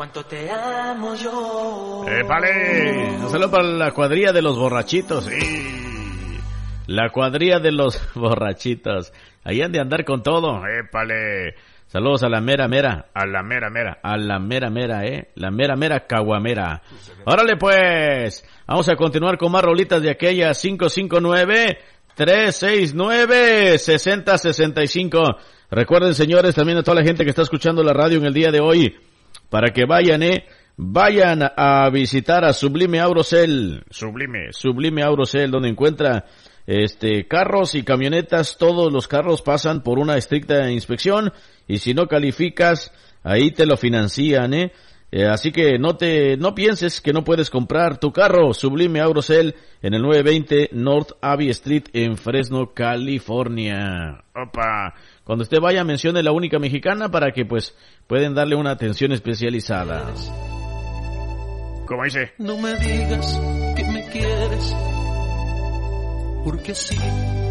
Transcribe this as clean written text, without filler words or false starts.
cuánto te amo yo. ¡Épale! Un saludo para la cuadrilla de los borrachitos. La cuadrilla de los borrachitos. Ahí han de andar con todo. ¡Épale! Saludos a la mera mera. A la mera mera. A la mera mera, La mera mera caguamera. Órale pues. Vamos a continuar con más rolitas de aquella. 559-369-6065. Recuerden, señores, también a toda la gente que está escuchando la radio en el día de hoy, para que vayan a visitar a Sublime Aurocel. Sublime Aurocel, donde encuentra carros y camionetas. Todos los carros pasan por una estricta inspección y si no calificas, ahí te lo financian, así que no pienses que no puedes comprar tu carro. Sublime Aurocel en el 920 North Abbey Street en Fresno, California. Opa, cuando usted vaya, mencione La Única Mexicana para que pues pueden darle una atención especializada. ¿Cómo dice? No me digas que me quieres, porque sí